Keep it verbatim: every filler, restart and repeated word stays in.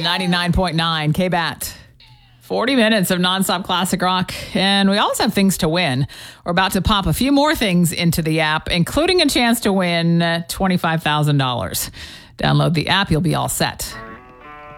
ninety-nine point nine K B A T. forty minutes of nonstop classic rock. And we also have things to win. We're about to pop a few more things into the app, including a chance to win twenty-five thousand dollars. Download the app. You'll be all set.